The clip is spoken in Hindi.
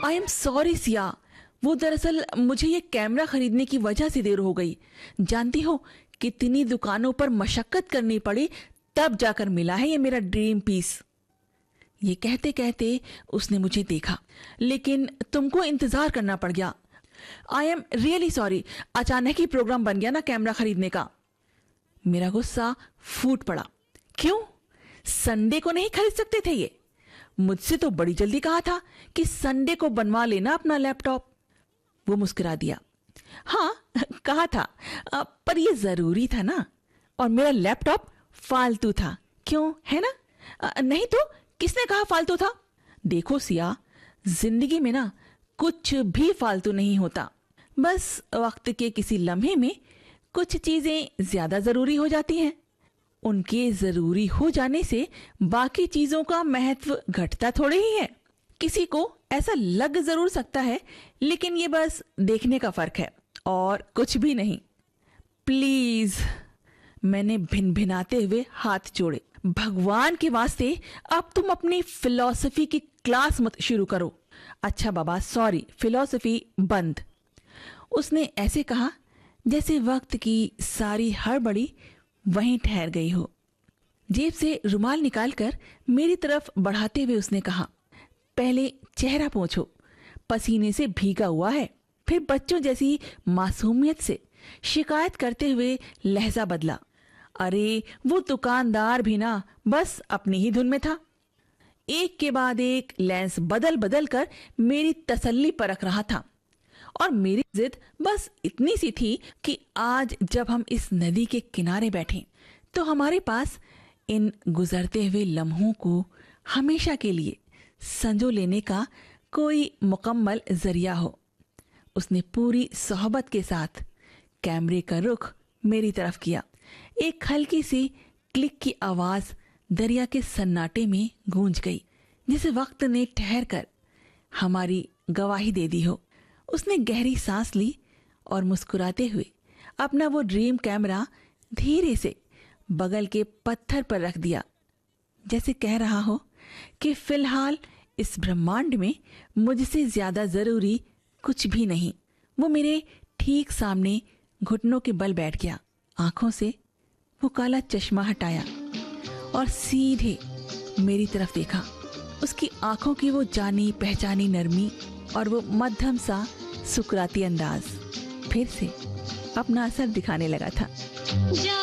आई एम सॉरी सिया, वो दरअसल मुझे ये कैमरा खरीदने की वजह से देर हो गई। जानती हो कितनी दुकानों पर मशक्कत करनी पड़ी, तब जाकर मिला है ये मेरा ड्रीम पीस। ये कहते कहते उसने मुझे देखा, लेकिन तुमको इंतजार करना पड़ गया। आई एम रियली सॉरी, अचानक ही प्रोग्राम बन गया ना कैमरा खरीदने का। मेरा गुस्सा फूट पड़ा। क्यों, संडे को नहीं खरीद सकते थे ये? मुझसे तो बड़ी जल्दी कहा था कि संडे को बनवा लेना अपना लैपटॉप। वो मुस्कुरा दिया। हाँ कहा था, पर ये जरूरी था ना, और मेरा लैपटॉप फालतू था। क्यों, है ना? नहीं तो किसने कहा फालतू था? देखो सिया, जिंदगी में ना कुछ भी फालतू नहीं होता। बस वक्त के किसी लम्हे में कुछ चीजें ज्यादा जरूरी हो जाती हैं। उनके जरूरी हो जाने से बाकी चीजों का महत्व घटता थोड़े ही है। किसी को ऐसा लग जरूर सकता है, लेकिन ये बस देखने का फर्क है और कुछ भी नहीं। प्लीज, मैंने भिनभिनाते हुए हाथ जोड़े। भगवान के वास्ते अब तुम अपनी फिलॉसफी की क्लास मत शुरू करो। अच्छा बाबा, सॉरी, फिलॉसफी बंद। उसने ऐसे कहा जैसे वक्त की सारी हड़बड़ी वहीं ठहर गई हो। जेब से रुमाल निकालकर मेरी तरफ बढ़ाते हुए उसने कहा, पहले चेहरा पोंछो, पसीने से भीगा हुआ है। फिर बच्चों जैसी मासूमियत से शिकायत करते हुए लहजा बदला, अरे वो दुकानदार भी ना बस अपनी ही धुन में था। एक के बाद एक लेंस बदल बदल कर मेरी तसल्ली परख रहा था, और मेरी जिद बस इतनी सी थी कि आज जब हम इस नदी के किनारे बैठे तो हमारे पास इन गुजरते हुए लम्हों को हमेशा के लिए संजो लेने का कोई मुकम्मल जरिया हो। उसने पूरी सोहबत के साथ कैमरे का रुख मेरी तरफ किया। एक हल्की सी क्लिक की आवाज दरिया के सन्नाटे में गूंज गई, जैसे वक्त ने ठहर कर हमारी गवाही दे दी हो। उसने गहरी सांस ली और मुस्कुराते हुए अपना वो ड्रीम कैमरा धीरे से बगल के पत्थर पर रख दिया, जैसे कह रहा हो कि फिलहाल इस ब्रह्मांड में मुझसे ज्यादा जरूरी कुछ भी नहीं। वो मेरे ठीक सामने घुटनों के बल बैठ गया। आंखों से वो काला चश्मा हटाया और सीधे मेरी तरफ देखा। उसकी आंखों की वो जानी पहचानी नरमी और वो मध्यम सा सुकराती अंदाज फिर से अपना असर दिखाने लगा था।